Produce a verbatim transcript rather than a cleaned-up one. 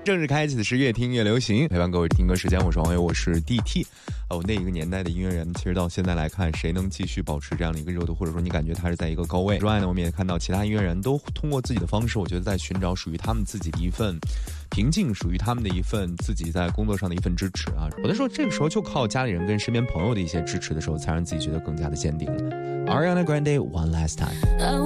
正式开启的是越听越流行，陪伴各位听歌时间，我是王伟，我是 D T。哦，那一个年代的音乐人，其实到现在来看，谁能继续保持这样的一个热度，或者说你感觉他是在一个高位之外呢？我们也看到其他音乐人都通过自己的方式，我觉得在寻找属于他们自己的一份平静，属于他们的一份自己在工作上的一份支持啊。有的时候这个时候就靠家里人跟身边朋友的一些支持的时候，才让自己觉得更加的坚定了。Ariana Grande One Last Time。